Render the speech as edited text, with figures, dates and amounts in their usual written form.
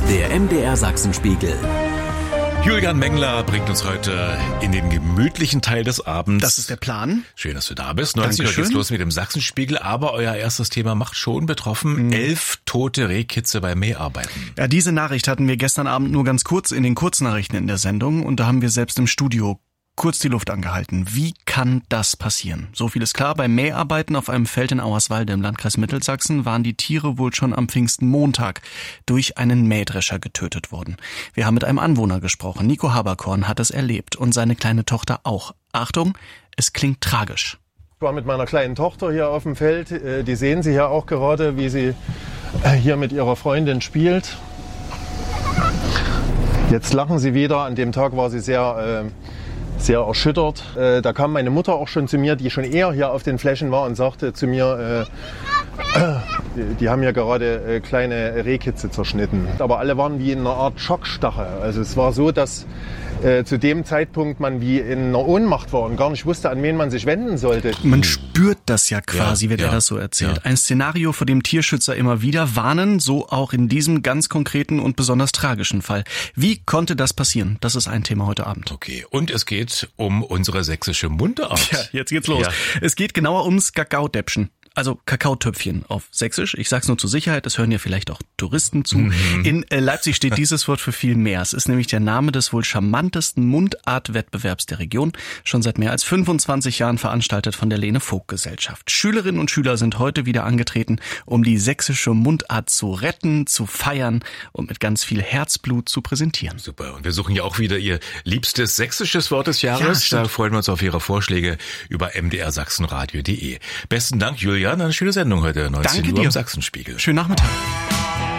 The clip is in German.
Der MDR Sachsenspiegel. Julian Mengler bringt uns heute in den gemütlichen Teil des Abends. Das ist der Plan. Schön, dass du da bist. 19 Uhr geht's los mit dem Sachsenspiegel, aber euer erstes Thema macht schon betroffen. 11 tote Rehkitze bei Mäharbeiten. Ja, diese Nachricht hatten wir gestern Abend nur ganz kurz in den Kurznachrichten in der Sendung und da haben wir selbst im Studio kurz die Luft angehalten. Wie kann das passieren? So viel ist klar, bei Mäharbeiten auf einem Feld in Auerswalde im Landkreis Mittelsachsen waren die Tiere wohl schon am Pfingstenmontag durch einen Mähdrescher getötet worden. Wir haben mit einem Anwohner gesprochen. Nico Haberkorn hat es erlebt und seine kleine Tochter auch. Achtung, es klingt tragisch. Ich war mit meiner kleinen Tochter hier auf dem Feld. Die sehen Sie ja auch gerade, wie sie hier mit ihrer Freundin spielt. Jetzt lachen sie wieder. An dem Tag war sie sehr erschüttert. Da kam meine Mutter auch schon zu mir, die schon eher hier auf den Flächen war und sagte zu mir, die haben ja gerade kleine Rehkitze zerschnitten. Aber alle waren wie in einer Art Schockstache. Also es war so, dass zu dem Zeitpunkt man wie in einer Ohnmacht war und gar nicht wusste, an wen man sich wenden sollte. Man spürt das ja quasi, wenn er das so erzählt. Ja. Ein Szenario, vor dem Tierschützer immer wieder warnen, so auch in diesem ganz konkreten und besonders tragischen Fall. Wie konnte das passieren? Das ist ein Thema heute Abend. Okay, und es geht um unsere sächsische Mundart. Ja, jetzt geht's los. Ja. Es geht genauer ums Kakaodäppchen. Also Kakaotöpfchen auf Sächsisch. Ich sag's nur zur Sicherheit, es hören ja vielleicht auch Touristen zu. In Leipzig steht dieses Wort für viel mehr. Es ist nämlich der Name des wohl charmantesten Mundartwettbewerbs der Region. Schon seit mehr als 25 Jahren veranstaltet von der Lene Vogt Gesellschaft. Schülerinnen und Schüler sind heute wieder angetreten, um die sächsische Mundart zu retten, zu feiern und mit ganz viel Herzblut zu präsentieren. Super. Und wir suchen ja auch wieder Ihr liebstes sächsisches Wort des Jahres. Ja, da freuen wir uns auf Ihre Vorschläge über mdrsachsenradio.de. Besten Dank, Julian. Eine schöne Sendung heute, 19 Uhr im Sachsenspiegel. Schönen Nachmittag.